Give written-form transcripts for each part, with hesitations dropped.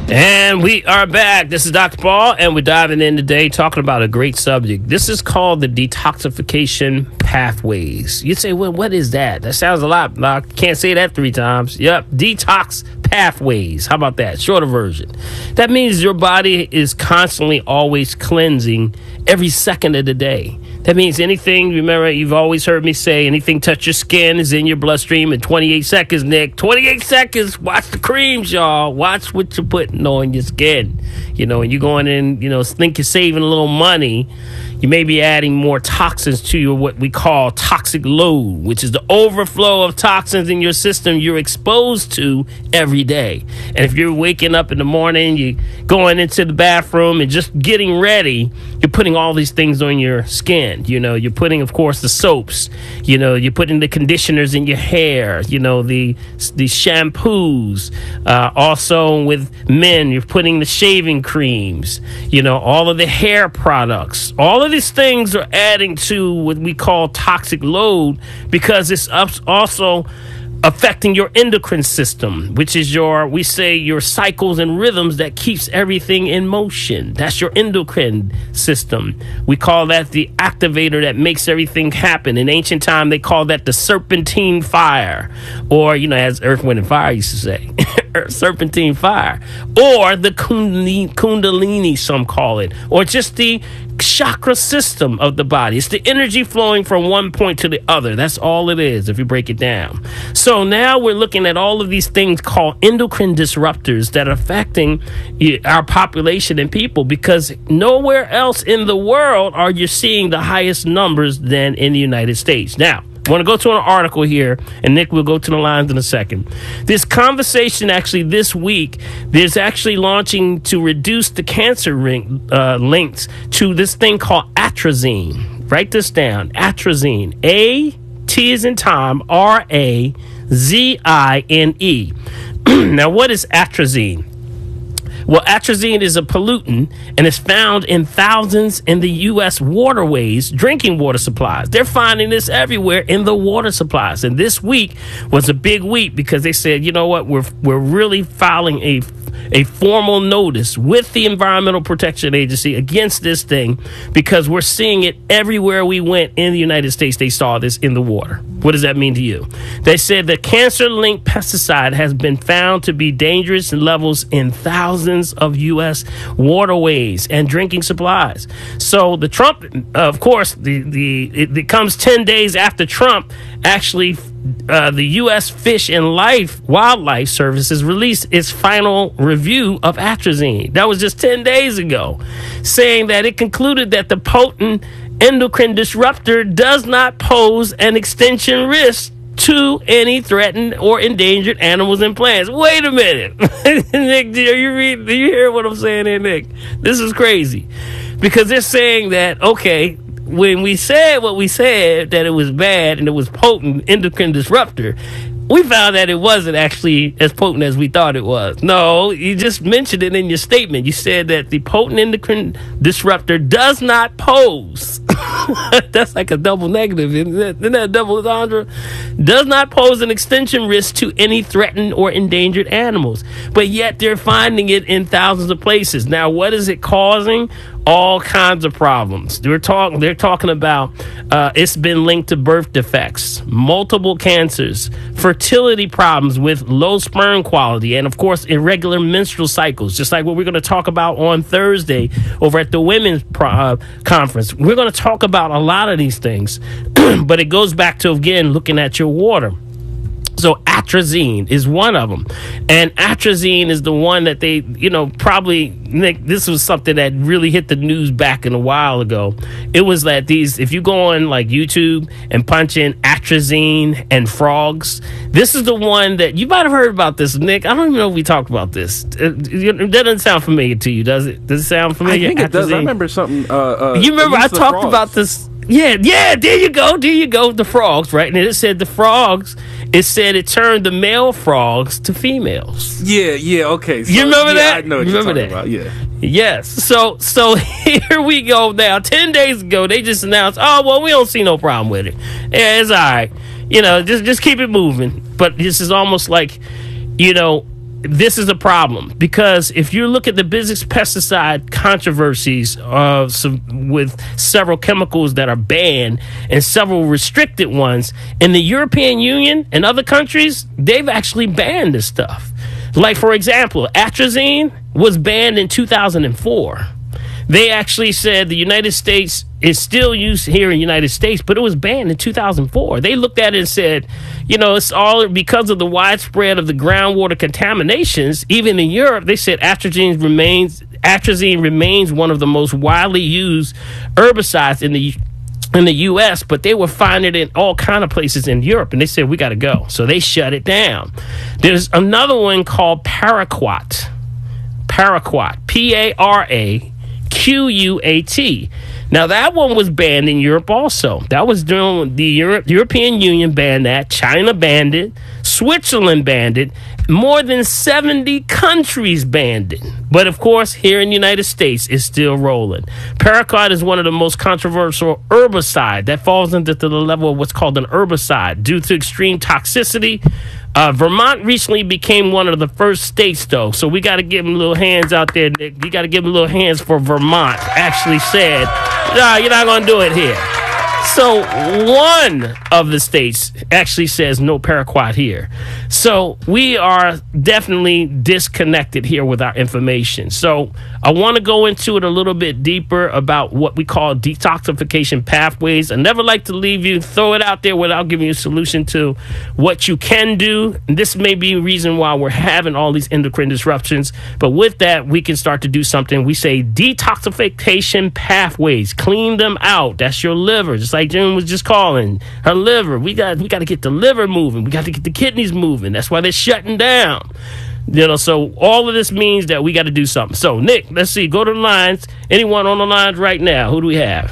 And we are back. This is Dr. Paul, and we're diving in today talking about a great subject. This is called the detoxification pathways. You say, well, what is that? That sounds a lot. I can't say that 3 times. Yep, detox pathways. How about that? Shorter version. That means your body is constantly always cleansing every second of the day. That means anything, remember, you've always heard me say, anything touch your skin is in your bloodstream in 28 seconds, Nick. 28 seconds. Watch the creams, y'all. Watch what you're putting on your skin. You know, and you're going in, you know, think you're saving a little money. You may be adding more toxins to your what we call toxic load, which is the overflow of toxins in your system you're exposed to every day. And if you're waking up in the morning, you're going into the bathroom and just getting ready, you're putting all these things on your skin. You know, you're putting, of course, the soaps. You know, you're putting the conditioners in your hair. You know, the shampoos. Also, with men, you're putting the shaving creams. You know, all of the hair products. All of these things are adding to what we call toxic load because it's also affecting your endocrine system, which is your cycles and rhythms that keeps everything in motion. That's your endocrine system. We call that the activator that makes everything happen. In ancient time, they called that the serpentine fire, or, you know, as Earth, Wind, and Fire used to say, serpentine fire, or the kundalini, some call it, or just the chakra system of the body. It's the energy flowing from one point to the other. That's all it is if you break it down. So now we're looking at all of these things called endocrine disruptors that are affecting our population and people, because nowhere else in the world are you seeing the highest numbers than in the United States. Now, I want to go to an article here, and Nick will go to the lines in a second. This conversation actually this week, there's actually launching to reduce the cancer links to this thing called atrazine. Write this down. Atrazine. A-T as in Tom, R-A-Z-I-N-E. Now, what is atrazine? Well, atrazine is a pollutant and is found in thousands in the U.S. waterways, drinking water supplies. They're finding this everywhere in the water supplies. And this week was a big week because they said, you know what, we're really filing a formal notice with the Environmental Protection Agency against this thing because we're seeing it everywhere we went in the United States. They saw this in the water. What does that mean to you? They said the cancer-linked pesticide has been found to be dangerous in levels in thousands of U.S. waterways and drinking supplies. So the Trump, of course, it comes 10 days after Trump actually the U.S. Fish and Wildlife Services released its final review of atrazine. That was just 10 days ago, saying that it concluded that the potent endocrine disruptor does not pose an extinction risk to any threatened or endangered animals and plants. Wait a minute. Nick, do you hear what I'm saying here, Nick? This is crazy. Because they're saying that, okay, when we said what we said, that it was bad and it was potent endocrine disruptor, we found that it wasn't actually as potent as we thought it was. No, you just mentioned it in your statement. You said that the potent endocrine disruptor does not pose. That's like a double negative, isn't that a double entendre? Does not pose an extinction risk to any threatened or endangered animals. But yet they're finding it in thousands of places. Now, what is it causing? All kinds of problems. They're talking about it's been linked to birth defects, multiple cancers, fertility problems with low sperm quality, and of course irregular menstrual cycles, just like what we're going to talk about on Thursday over at the women's conference. We're going to talk about a lot of these things, but it goes back to, again, looking at your water. So atrazine is one of them. And atrazine is the one that they, probably, Nick, this was something that really hit the news back in a while ago. It was that if you go on like YouTube and punch in atrazine and frogs, this is the one that you might have heard about this, Nick. I don't even know if we talked about this. That doesn't sound familiar to you, does it? Does it sound familiar? I think it does. I remember something. You remember I talked about this? Yeah, there you go. The frogs, right? And it said the frogs, it said it turned the male frogs to females. Yeah, okay. So, you remember that? I know what you're talking about, yeah. Yes. So here we go now. 10 days ago, they just announced, oh, well, we don't see no problem with it. Yeah, it's all right. Just keep it moving. But this is almost like, this is a problem, because if you look at the biggest pesticide controversies with several chemicals that are banned and several restricted ones in the European Union and other countries, they've actually banned this stuff. Like, for example, atrazine was banned in 2004. They actually said the United States is still used here in the United States, but it was banned in 2004. They looked at it and said, it's all because of the widespread of the groundwater contaminations. Even in Europe, they said atrazine remains one of the most widely used herbicides in the U.S., but they were finding it in all kind of places in Europe, and they said, we got to go. So they shut it down. There's another one called paraquat. Paraquat, P-A-R-A-Q-U-A-T. Now, that one was banned in Europe also. That was during the European Union banned that. China banned it. Switzerland banned it. More than 70 countries banned it. But, of course, here in the United States, it's still rolling. Paraquat is one of the most controversial herbicides that falls into the level of what's called an herbicide due to extreme toxicity. Vermont recently became one of the first states, though, so we got to give them little hands out there, Nick. You got to give them little hands for Vermont actually said, no, you're not going to do it here. So one of the states actually says no paraquat here. So we are definitely disconnected here with our information. So I want to go into it a little bit deeper about what we call detoxification pathways. I never like to leave you, throw it out there without giving you a solution to what you can do. And this may be a reason why we're having all these endocrine disruptions. But with that, we can start to do something. We say detoxification pathways. Clean them out. That's your liver. Just like June was just calling her liver. We got to get the liver moving. We got to get the kidneys moving. That's why they're shutting down. So all of this means that we got to do something. So, Nick, let's see. Go to the lines. Anyone on the lines right now? Who do we have?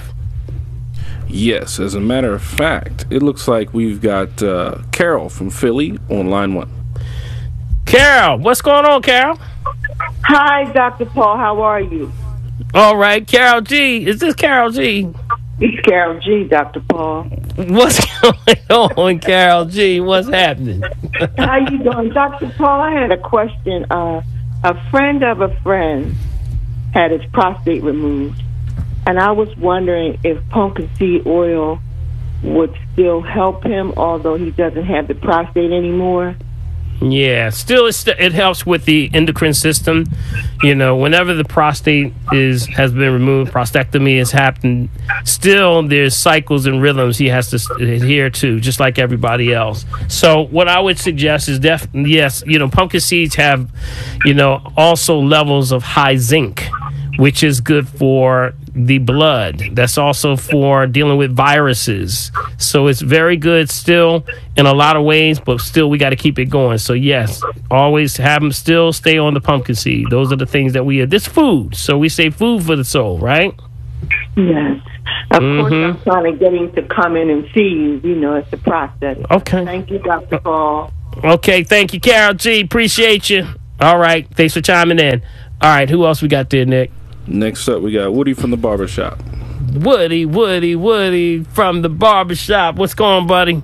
Yes, as a matter of fact, it looks like we've got Carol from Philly on line 1. Carol, what's going on, Carol? Hi, Dr. Paul. How are you? All right, Carol G. Is this Carol G? It's Carol G, Dr. Paul. What's going on, Carol G? What's happening? How you doing? Dr. Paul, I had a question. A friend of a friend had his prostate removed, and I was wondering if pumpkin seed oil would still help him, although he doesn't have the prostate anymore. Yeah, still it helps with the endocrine system. Whenever the prostate has been removed, prostatectomy has happened, still there's cycles and rhythms he has to adhere to, just like everybody else. So what I would suggest is yes, pumpkin seeds have, also levels of high zinc, which is good for the blood. That's also for dealing with viruses. So it's very good still in a lot of ways, but still we got to keep it going. So yes, always have them still stay on the pumpkin seed. Those are the things that we have. This food. So we say food for the soul, right? Yes. Of course, I'm trying to get him to come in and see you. It's a process. Okay. Thank you, Dr. Paul. Okay. Thank you, Carol G. Appreciate you. All right. Thanks for chiming in. All right. Who else we got there, Nick? Next up, we got Woody from the barbershop. Woody from the barbershop. What's going on, buddy?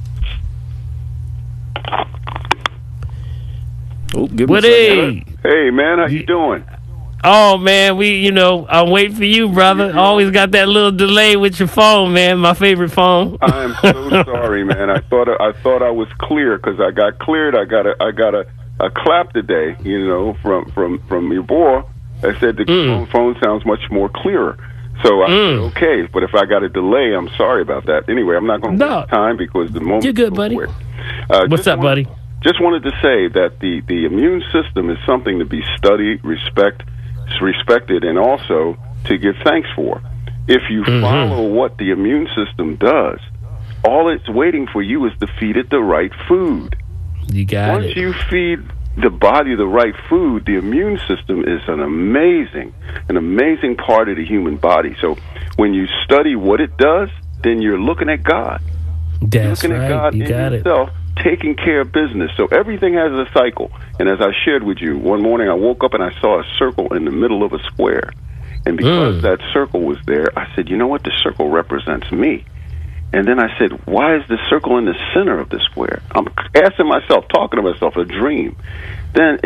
Oh, give me Woody. Hey, man, how you doing? Oh, man, I'm waiting for you, brother. Always got that little delay with your phone, man. My favorite phone. I am so sorry, man. I thought I was clear because I got cleared. I got a clap today, from your boy. I said the phone sounds much more clearer. So I said, okay, but if I got a delay, I'm sorry about that. Anyway, I'm not going to waste time because the moment. You're good, buddy. What's up, buddy? Just wanted to say that the immune system is something to be studied, respected, and also to give thanks for. If you follow what the immune system does, all it's waiting for you is to feed it the right food. You got Once you feed the body the right food, the immune system is an amazing part of the human body. So when you study what it does, then you're looking at God. That's looking at God you in got yourself, taking care of business. So everything has a cycle. And as I shared with you, one morning I woke up and I saw a circle in the middle of a square. And because that circle was there, I said, you know what? The circle represents me. And then I said, why is the circle in the center of the square? I'm asking myself, talking to myself, a dream. Then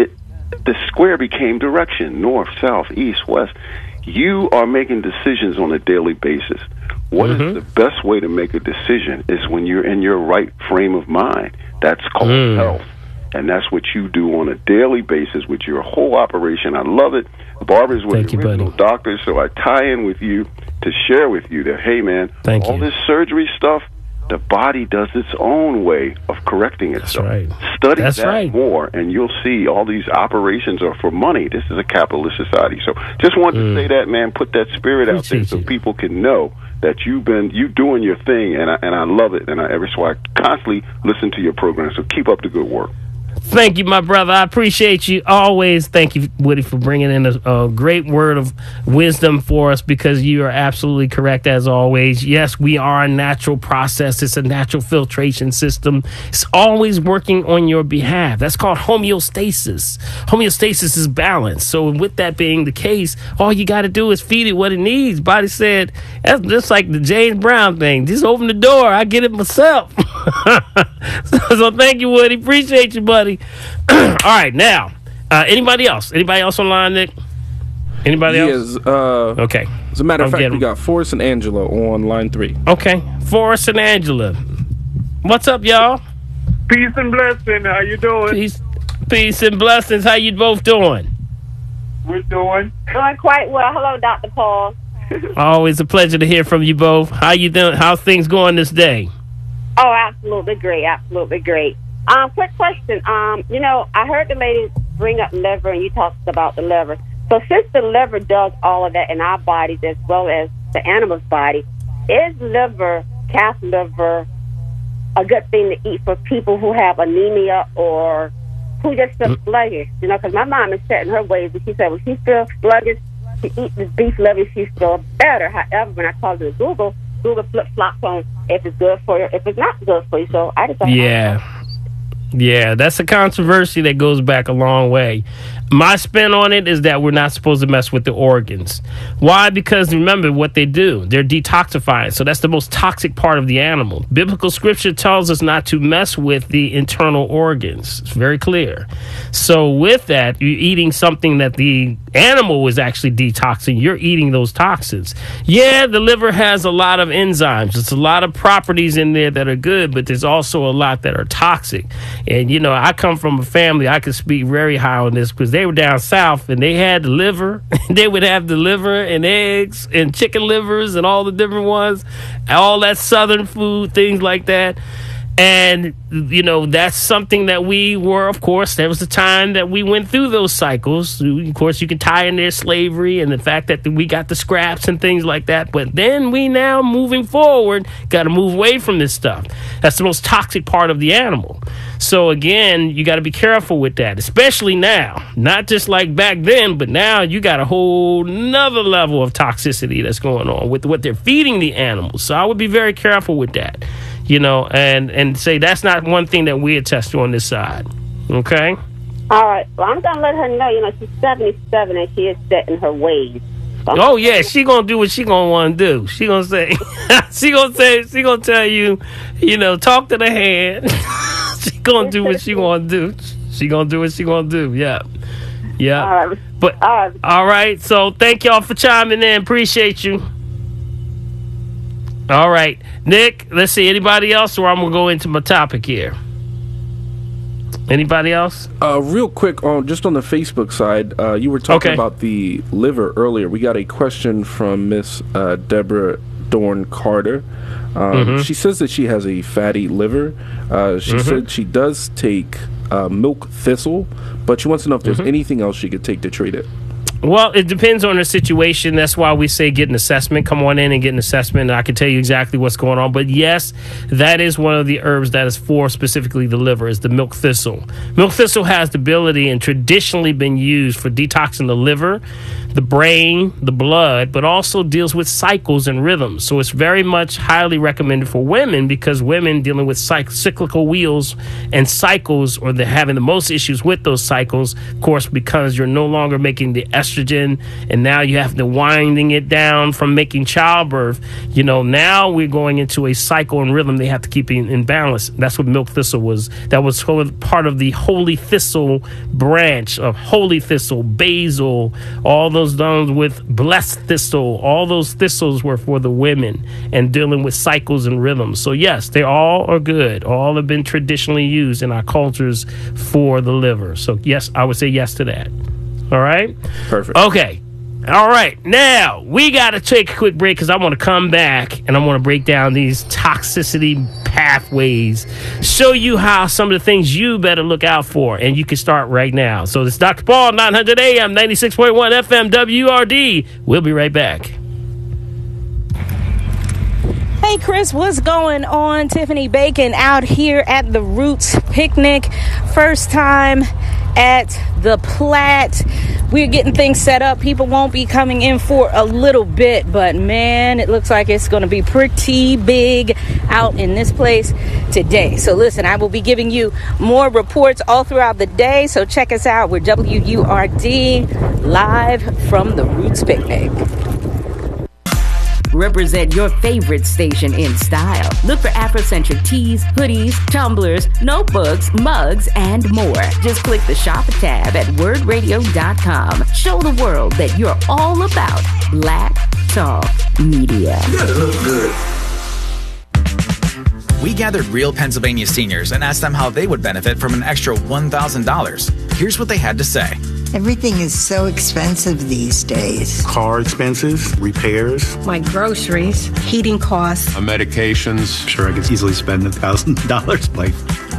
the square became direction, north, south, east, west. You are making decisions on a daily basis. What is the best way to make a decision is when you're in your right frame of mind. That's called health. And that's what you do on a daily basis with your whole operation. I love it. Barbara's with the original doctor, so I tie in with you to share with you that, hey, man, all this surgery stuff, the body does its own way of correcting itself. That's right. Study that more, and you'll see all these operations are for money. This is a capitalist society. So just wanted to say that, man, put that spirit out there so people can know that you doing your thing, and I love it, and so I constantly listen to your program. So keep up the good work. Thank you, my brother. I appreciate you always. Thank you, Woody, for bringing in a great word of wisdom for us, because you are absolutely correct as always. Yes, we are a natural process. It's a natural filtration system. It's always working on your behalf. That's called homeostasis. Homeostasis is balance. So with that being the case, all you got to do is feed it what it needs. Body said, that's just like the James Brown thing. Just open the door. I get it myself. So thank you, Woody. Appreciate you, buddy. All right, now, anybody else? Anybody else online, Nick? Anybody else? Yes. Okay. As a matter of fact, we got Forrest and Angela on line 3. Okay. Forrest and Angela. What's up, y'all? Peace and blessing. How you doing? Peace and blessings. How you both doing? We're doing quite well. Hello, Dr. Paul. Always a pleasure to hear from you both. How you doing? How's things going this day? Oh, absolutely great. Absolutely great. Quick question. I heard the lady bring up liver, and you talked about the liver. So since the liver does all of that in our bodies as well as the animal's body, is calf liver, a good thing to eat for people who have anemia or who just feel sluggish? Because my mom is set in her ways, and she said when she feels sluggish, she eats this beef liver, she feels better. However, when I called it Google flip-flops on if it's good for you, if it's not good for you. So I just Yeah, that's a controversy that goes back a long way. My spin on it is that we're not supposed to mess with the organs. Why? Because remember what they do. They're detoxifying. So that's the most toxic part of the animal. Biblical scripture tells us not to mess with the internal organs. It's very clear. So with that, you're eating something that the animal is actually detoxing. You're eating those toxins. Yeah, the liver has a lot of enzymes. There's a lot of properties in there that are good, but there's also a lot that are toxic. And, I come from a family, I can speak very high on this, because they were down south and they had the liver. They would have the liver and eggs and chicken livers and all the different ones, all that southern food, things like that. And, that's something that we were, of course, there was a time that we went through those cycles. Of course, you can tie in there slavery and the fact that we got the scraps and things like that. But then we now, moving forward, got to move away from this stuff. That's the most toxic part of the animal. So, again, you got to be careful with that, especially now. Not just like back then, but now you got a whole nother level of toxicity that's going on with what they're feeding the animals. So I would be very careful with that. And say that's not one thing that we attest to on this side. Okay? All right. Well, I'm going to let her know, she's 77 and she is set in her ways. Oh, yeah. She going to do what she going to want to do. She going to say, she going to tell you, talk to the hand. She going to do what she going to do. She going to do what she going to do. Yeah. Yeah. All right. But, all right. So thank y'all for chiming in. Appreciate you. All right, Nick, let's see. Anybody else, or I'm going to go into my topic here? Anybody else? Real quick, just on the Facebook side, you were talking about the liver earlier. We got a question from Miss Deborah Dorn Carter. She says that she has a fatty liver. She said she does take milk thistle, but she wants to know if there's anything else she could take to treat it. Well, it depends on her situation. That's why we say get an assessment. Come on in and get an assessment, and I can tell you exactly what's going on. But yes, that is one of the herbs that is for specifically the liver, is the milk thistle. Milk thistle has the ability and traditionally been used for detoxing the liver, the brain, the blood, but also deals with cycles and rhythms. So it's very much highly recommended for women, because women dealing with cyclical wheels and cycles, or they're having the most issues with those cycles, of course, because you're no longer making the estrogen estrogen, and now you have to winding it down from making childbirth. Now we're going into a cycle and rhythm they have to keep in balance. That's what milk thistle was. That was part of the holy thistle branch of holy thistle, basil, all those done with blessed thistle. All those thistles were for the women and dealing with cycles and rhythms. So yes, they all are good. All have been traditionally used in our cultures for the liver. So yes, I would say yes to that. All right? Perfect. Okay. All right. Now, we got to take a quick break because I want to come back and I want to break down these toxicity pathways, show you how some of the things you better look out for, and you can start right now. So it's Dr. Paul, 900 AM, 96.1 FM, WRD. We'll be right back. Hey Chris, what's going on? Tiffany Bacon out here at the Roots Picnic. First time at the Platte. We're getting things set up. People won't be coming in for a little bit, but man, it looks like it's going to be pretty big out in this place today. So listen, I will be giving you more reports all throughout the day. So check us out. We're WURD live from the Roots Picnic. Represent your favorite station in style. Look for Afrocentric tees, hoodies, tumblers, notebooks, mugs, and more. Just click the shop tab at wordradio.com. Show the world that you're all about Black Talk Media. You gotta look good. We gathered real Pennsylvania seniors and asked them how they would benefit from an extra $1,000. Here's what they had to say. Everything is so expensive these days. Car expenses, repairs. My groceries, heating costs. Medications. I'm sure I could easily spend $1,000 like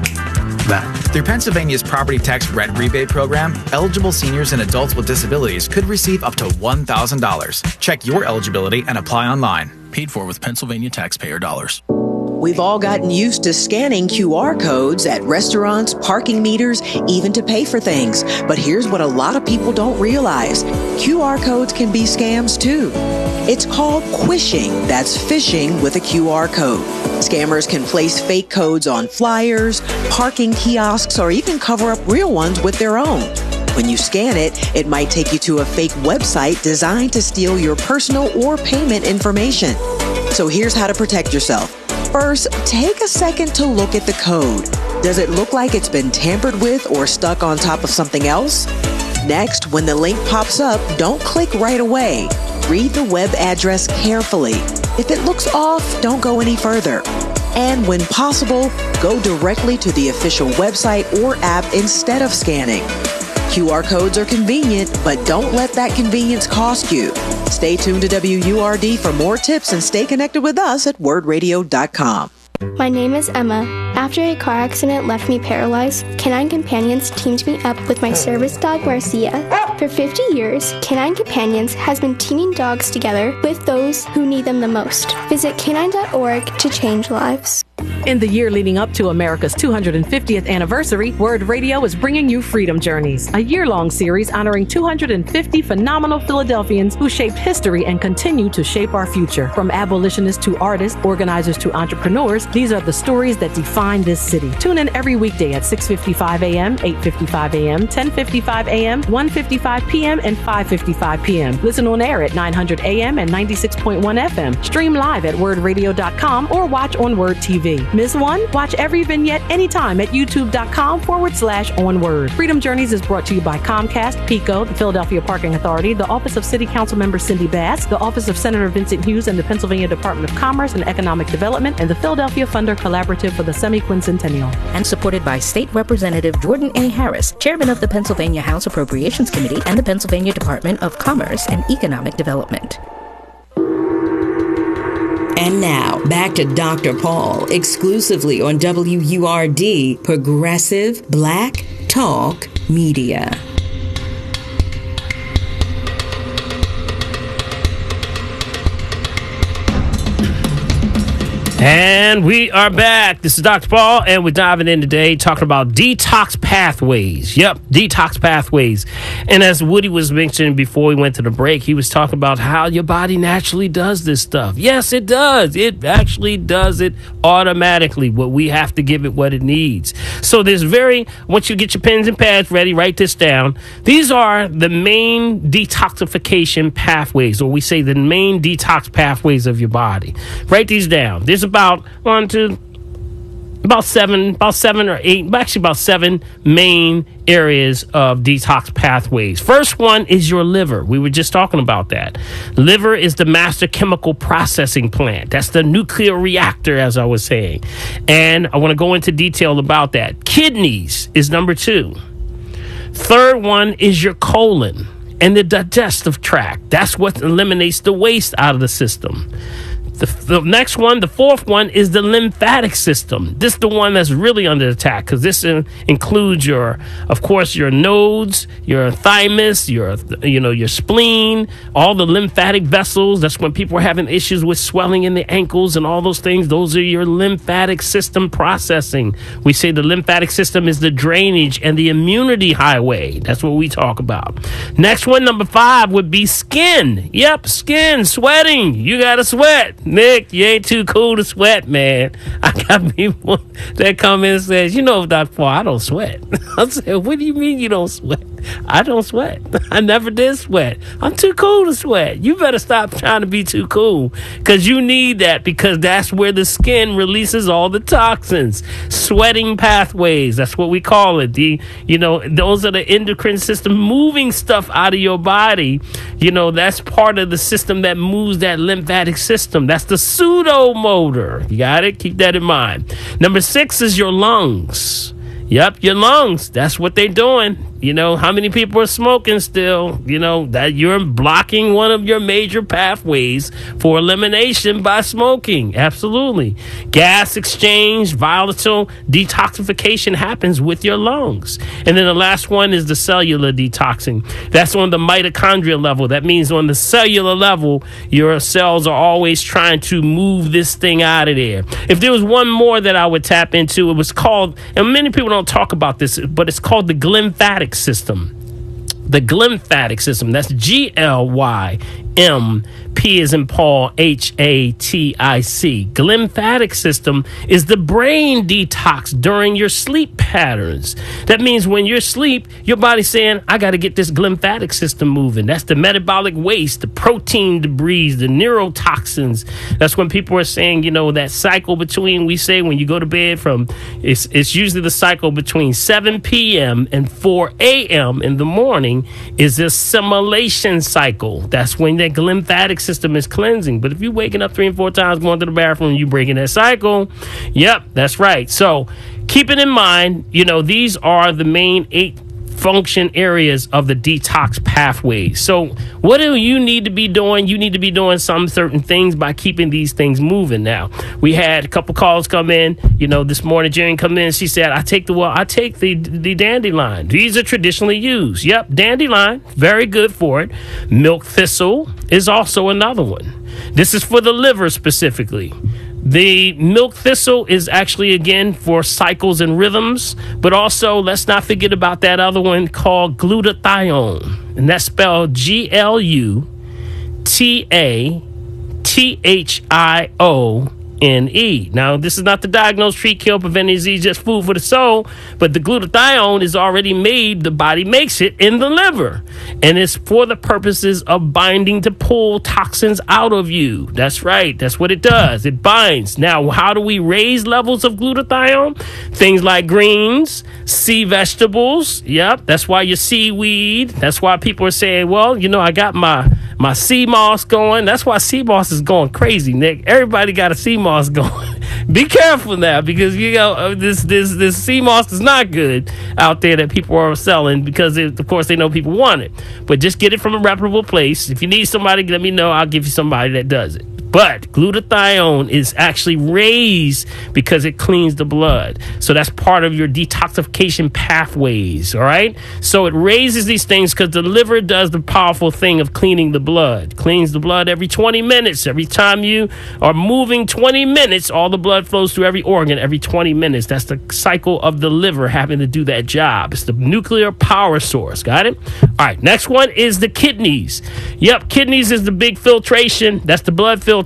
that. Through Pennsylvania's property tax rent rebate program, eligible seniors and adults with disabilities could receive up to $1,000. Check your eligibility and apply online. Paid for with Pennsylvania taxpayer dollars. We've all gotten used to scanning QR codes at restaurants, parking meters, even to pay for things. But here's what a lot of people don't realize. QR codes can be scams too. It's called quishing. That's phishing with a QR code. Scammers can place fake codes on flyers, parking kiosks, or even cover up real ones with their own. When you scan it, it might take you to a fake website designed to steal your personal or payment information. So here's how to protect yourself. First, take a second to look at the code. Does it look like it's been tampered with or stuck on top of something else? Next, when the link pops up, don't click right away. Read the web address carefully. If it looks off, don't go any further. And when possible, go directly to the official website or app instead of scanning. QR codes are convenient, but don't let that convenience cost you. Stay tuned to WURD for more tips and stay connected with us at wordradio.com. My name is Emma. After a car accident left me paralyzed, Canine Companions teamed me up with my service dog, Marcia. For 50 years, Canine Companions has been teaming dogs together with those who need them the most. Visit canine.org to change lives. In the year leading up to America's 250th anniversary, Word Radio is bringing you Freedom Journeys, a year-long series honoring 250 phenomenal Philadelphians who shaped history and continue to shape our future. From abolitionists to artists, organizers to entrepreneurs, these are the stories that define this city. Tune in every weekday at 6:55 a.m., 8:55 a.m., 10:55 a.m., 1:55 p.m., and 5:55 p.m. Listen on air at 900 a.m. and 96.1 FM. Stream live at wordradio.com or watch on Word TV. Miss one? Watch every vignette anytime at youtube.com/onword. Freedom Journeys is brought to you by Comcast, PECO, the Philadelphia Parking Authority, the Office of City Council Member Cindy Bass, the Office of Senator Vincent Hughes and the Pennsylvania Department of Commerce and Economic Development, and the Philadelphia Funder Collaborative for the Semi-Quincentennial. And supported by State Representative Jordan A. Harris, Chairman of the Pennsylvania House Appropriations Committee and the Pennsylvania Department of Commerce and Economic Development. And now, back to Dr. Paul, exclusively on WURD, Progressive Black Talk Media. And we are back. This is Dr. Paul, and we're diving in today talking about detox pathways. Yep, detox pathways. And as Woody was mentioning before we went to the break, he was talking about how your body naturally does this stuff. Yes, it does. It actually does it automatically. What we have to give it what it needs. So once you get your pens and pads ready, write this down. These are the main detoxification pathways, or we say the main detox pathways of your body. Write these down. There's about seven or eight, actually about 7 main areas of detox pathways. First one is your liver. We were just talking about that. Liver is the master chemical processing plant. That's the nuclear reactor, as I was saying. And I want to go into detail about that. Kidneys is number 2. Third one is your colon and the digestive tract. That's what eliminates the waste out of the system. The next one, the fourth one, is the lymphatic system. This is the one that's really under attack because this includes of course, your nodes, your thymus, your spleen, all the lymphatic vessels. That's when people are having issues with swelling in the ankles and all those things. Those are your lymphatic system processing. We say the lymphatic system is the drainage and the immunity highway. That's what we talk about. Next one, number 5, would be skin. Yep, skin, sweating. You got to sweat. Nick, you ain't too cool to sweat, man. I got people that come in and says, Dr. Paul, I don't sweat. I said, what do you mean you don't sweat? I don't sweat. I never did sweat. I'm too cool to sweat. You better stop trying to be too cool because you need that because that's where the skin releases all the toxins. Sweating pathways. That's what we call it. Those are the endocrine system moving stuff out of your body. That's part of the system that moves that lymphatic system. That's the pseudomotor. You got it? Keep that in mind. Number 6 is your lungs. Yep, your lungs. That's what they're doing. How many people are smoking still? That you're blocking one of your major pathways for elimination by smoking. Absolutely. Gas exchange, volatile detoxification happens with your lungs. And then the last one is the cellular detoxing. That's on the mitochondrial level. That means on the cellular level, your cells are always trying to move this thing out of there. If there was one more that I would tap into, it was called, and many people don't talk about this, but it's called the glymphatic system. The glymphatic system. That's GLYMP as in Paul, HATIC. Glymphatic system is the brain detox during your sleep patterns. That means when you're asleep, your body's saying, I got to get this glymphatic system moving. That's the metabolic waste, the protein debris, the neurotoxins. That's when people are saying, that cycle between, we say when you go to bed it's usually the cycle between 7 p.m. and 4 a.m. in the morning is this assimilation cycle. That's when that glymphatic system is cleansing. But if you're waking up 3 and 4 times going to the bathroom, you breaking that cycle. Yep, that's right. So keep it in mind, these are the main 8 function areas of the detox pathways. So what do you need to be doing? You need to be doing some certain things by keeping these things moving. Now, we had a couple calls come in, this morning, Jane come in, she said, I take the dandelion. These are traditionally used. Yep, dandelion, very good for it. Milk thistle is also another one. This is for the liver specifically. The milk thistle is actually, again, for cycles and rhythms, but also let's not forget about that other one called glutathione, and that's spelled GLUTATHIONE. Now, this is not to diagnose, treat, kill, prevent disease, just food for the soul, but the glutathione is already made, the body makes it in the liver, and it's for the purposes of binding to pull toxins out of you. That's right. That's what it does. It binds. Now, how do we raise levels of glutathione? Things like greens, sea vegetables. Yep. That's why your seaweed. That's why people are saying, well, I got my sea moss going. That's why sea moss is going crazy, Nick. Everybody got a sea moss going. Be careful now because this sea moss is not good out there that people are selling because of course they know people want it. But just get it from a reputable place. If you need somebody, let me know. I'll give you somebody that does it. But glutathione is actually raised because it cleans the blood. So that's part of your detoxification pathways, all right? So it raises these things because the liver does the powerful thing of cleaning the blood. Cleans the blood every 20 minutes. Every time you are moving 20 minutes, all the blood flows through every organ every 20 minutes. That's the cycle of the liver having to do that job. It's the nuclear power source. Got it? All right, next one is the kidneys. Yep, kidneys is the big filtration. That's the blood filters.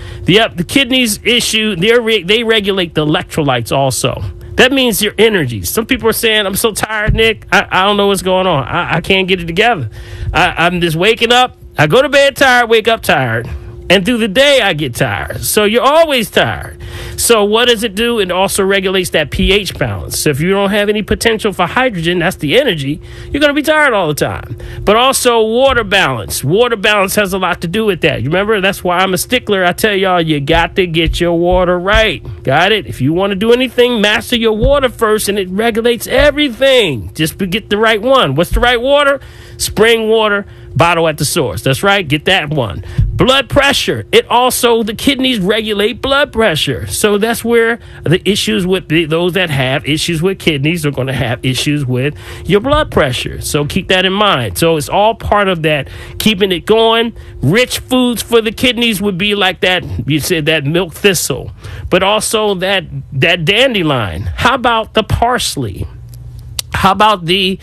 The kidneys issue, they regulate the electrolytes also. That means your energy. Some people are saying, I'm so tired, Nick. I don't know what's going on. I can't get it together. I'm just waking up. I go to bed tired, wake up tired. And through the day, I get tired. So you're always tired. So what does it do? It also regulates that pH balance. So if you don't have any potential for hydrogen, that's the energy, you're going to be tired all the time. But also water balance. Water balance has a lot to do with that. You remember? That's why I'm a stickler. I tell y'all, you got to get your water right. Got it? If you want to do anything, master your water first, and it regulates everything. Just get the right one. What's the right water? Spring water, bottle at the source. That's right. Get that one. Blood pressure. The kidneys regulate blood pressure. So that's where the issues with those that have issues with kidneys are going to have issues with your blood pressure. So keep that in mind. So it's all part of that, keeping it going. Rich foods for the kidneys would be like that. You said that milk thistle, but also that dandelion. How about the parsley? How about the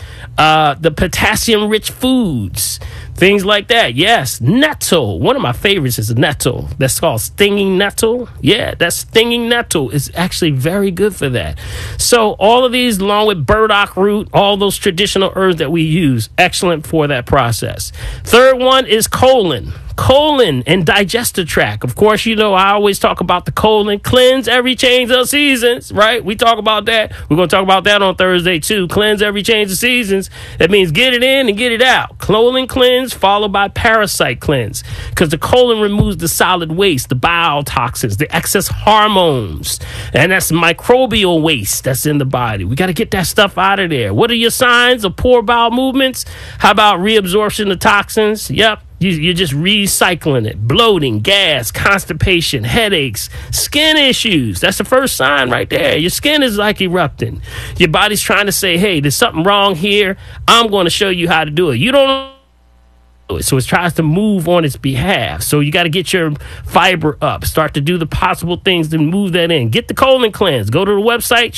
potassium-rich foods? Things like that. Yes, nettle. One of my favorites is a nettle. That's called stinging nettle. Yeah, that stinging nettle is actually very good for that. So all of these, along with burdock root, all those traditional herbs that we use, excellent for that process. Third one is colon. Colon and digestive tract. Of course, you know, I always talk about the colon. Cleanse every change of seasons, right? We talk about that. We're going to talk about that on Thursday, too. Cleanse every change of seasons. That means get it in and get it out. Colon cleanse followed by parasite cleanse, because the colon removes the solid waste, the bile toxins, the excess hormones, and that's microbial waste that's in the body. We got to get that stuff out of there. What are your signs of poor bowel movements? How about reabsorption of toxins? Yep. You're just recycling it. Bloating, gas, constipation, headaches, skin issues. That's the first sign right there. Your skin is like erupting. Your body's trying to say, hey, there's something wrong here. I'm going to show you how to do it. You don't know it. So it tries to move on its behalf. So you got to get your fiber up. Start to do the possible things to move that in. Get the colon cleanse. Go to the website,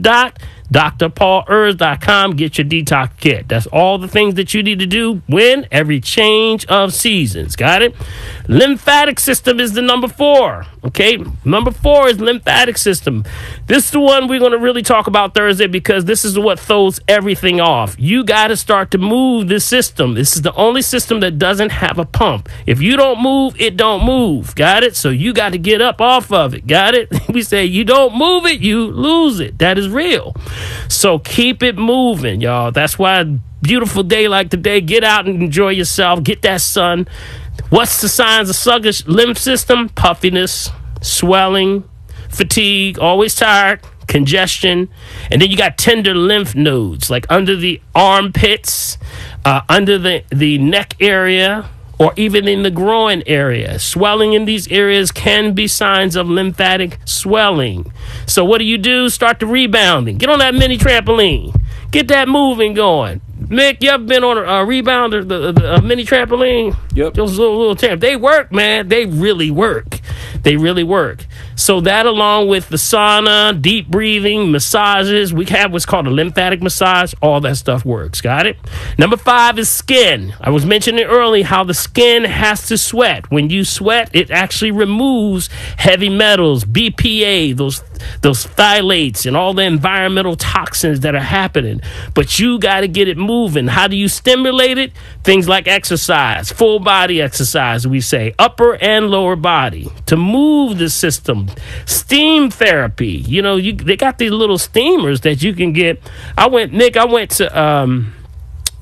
shop.drpaulherbs.com. Get your detox kit. That's all the things that you need to do when every change of seasons. Got it? Lymphatic system is the number 4. Okay, number 4 is lymphatic system. This is the one we're going to really talk about Thursday, because this is what throws everything off. You got to start to move this system. This is the only system that doesn't have a pump. If you don't move, it don't move. Got it? So you got to get up off of it. Got it? We say you don't move it, you lose it. That is real. So keep it moving, y'all. That's why a beautiful day like today, get out and enjoy yourself. Get that sun. What's the signs of sluggish lymph system? Puffiness, swelling, fatigue, always tired, congestion. And then you got tender lymph nodes, like under the armpits, under the neck area, or even in the groin area. Swelling in these areas can be signs of lymphatic swelling. So what do? Start the rebounding. Get on that mini trampoline. Get that moving going. Mick, you ever been on a rebounder, the mini trampoline? Yep. Those little tramp. They work, man. They really work. They really work. So that, along with the sauna, deep breathing, massages, we have what's called a lymphatic massage. All that stuff works. Got it? Number 5 is skin. I was mentioning earlier how the skin has to sweat. When you sweat, it actually removes heavy metals, BPA, those phthalates, and all the environmental toxins that are happening. But you got to get it moving. How do you stimulate it? Things like exercise, full body exercise, we say, upper and lower body, to move the system. Steam therapy. You know, they got these little steamers that you can get. I went to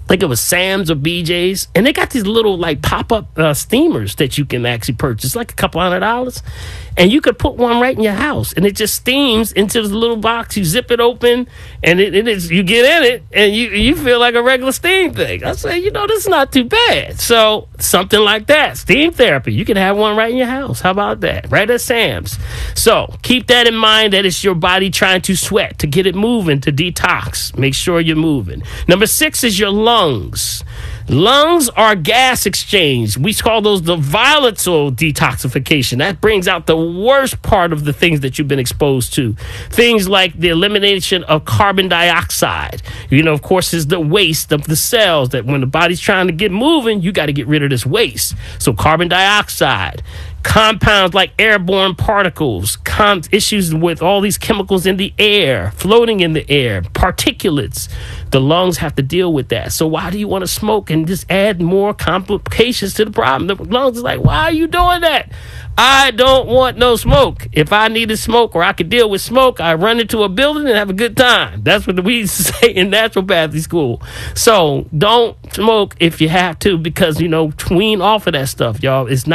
think it was Sam's or BJ's, and they got these little like pop-up steamers that you can actually purchase, like a couple $100, and you could put one right in your house, and it just steams into this little box. You zip it open, and it is, you get in it, and you feel like a regular steam thing. I say, this is not too bad. So something like that, steam therapy, you can have one right in your house. How about that? Right at Sam's. So keep that in mind, that it's your body trying to sweat, to get it moving, to detox. Make sure you're moving. Number 6 is your lungs. Lungs are gas exchange. We call those the volatile detoxification. That brings out the worst part of the things that you've been exposed to. Things like the elimination of carbon dioxide. Of course, is the waste of the cells that when the body's trying to get moving, you got to get rid of this waste. So carbon dioxide. Compounds like airborne particles, issues with all these chemicals in the air, floating in the air, particulates. The lungs have to deal with that. So why do you want to smoke and just add more complications to the problem? The lungs is like, why are you doing that? I don't want no smoke. If I needed smoke or I could deal with smoke, I run into a building and have a good time. That's what we used to say in naturopathy school. So don't smoke if you have to, because, wean off of that stuff, y'all. It's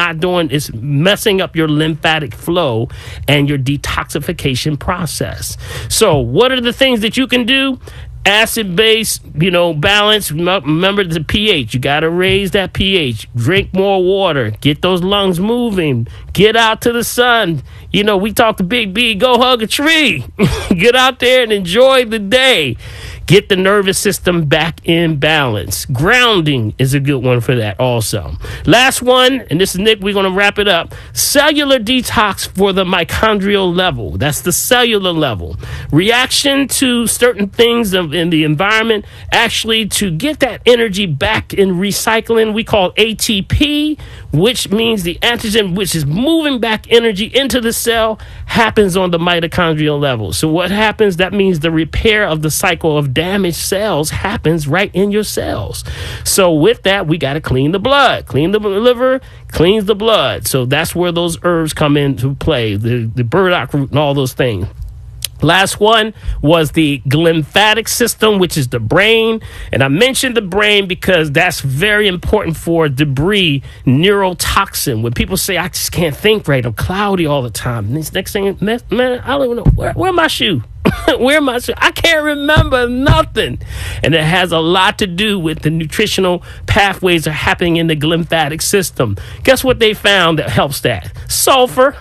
messing up your lymphatic flow and your detoxification process. So what are the things that you can do? Acid base, balance. Remember the pH. You got to raise that pH. Drink more water. Get those lungs moving. Get out to the sun. We talked to Big B. Go hug a tree. Get out there and enjoy the day. Get the nervous system back in balance. Grounding is a good one for that also. Last one, and this is Nick, we're going to wrap it up. Cellular detox for the mitochondrial level. That's the cellular level. Reaction to certain things in the environment, actually to get that energy back in recycling, we call ATP, which means the antigen, which is moving back energy into the cell, happens on the mitochondrial level. So what happens? That means the repair of the cycle of damaged cells happens right in your cells. So with that, we got to clean the blood. Clean the liver, cleans the blood. So that's where those herbs come into play, the burdock root and all those things. Last one was the lymphatic system, which is the brain. And I mentioned the brain because that's very important for debris, neurotoxin. When people say, I just can't think right, I'm cloudy all the time. And this next thing, man, I don't even know, where my shoe? Where am I? I can't remember nothing. And it has a lot to do with the nutritional pathways that are happening in the lymphatic system. Guess what they found that helps that? Sulfur.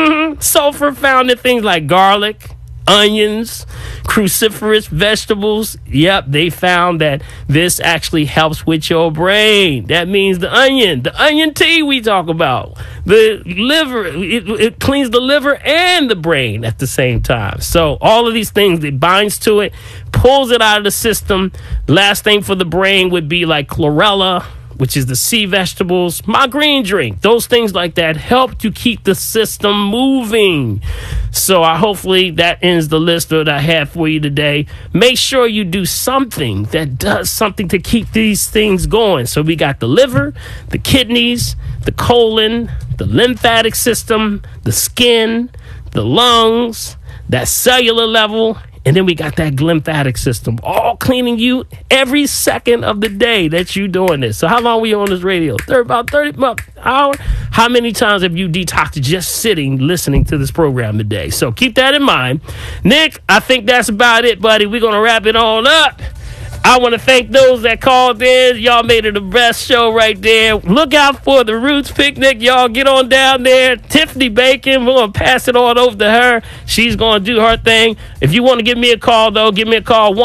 Sulfur found in things like garlic, onions, cruciferous vegetables. Yep, they found that this actually helps with your brain. That means the onion tea we talk about. The liver, it cleans the liver and the brain at the same time. So all of these things, it binds to it, pulls it out of the system. Last thing for the brain would be like chlorella, which is the sea vegetables, my green drink, those things like that help to keep the system moving. So hopefully that ends the list that I have for you today. Make sure you do something that does something to keep these things going. So we got the liver, the kidneys, the colon, the lymphatic system, the skin, the lungs, that cellular level, and then we got that lymphatic system, all cleaning you every second of the day that you doing this. So how long were you on this radio? About 30 hours. How many times have you detoxed just sitting, listening to this program today? So keep that in mind. Nick, I think that's about it, buddy. We're going to wrap it on up. I want to thank those that called in. Y'all made it the best show right there. Look out for the Roots Picnic. Y'all get on down there. Tiffany Bacon, we're going to pass it on over to her. She's going to do her thing. If you want to give me a call, though, give me a call,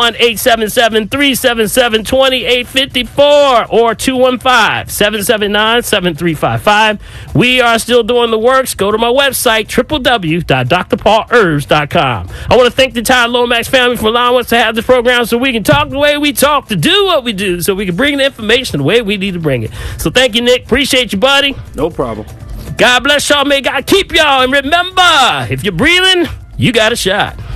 1-877-377-2854 or 215-779-7355. We are still doing the works. Go to my website, www.drpaulherbs.com. I want to thank the entire Lomax family for allowing us to have this program so we can talk the way we talk, to do what we do, so we can bring the information the way we need to bring it. So thank you, Nick. Appreciate you, buddy. No problem. God bless y'all. May God keep y'all. And remember, if you're breathing, you got a shot.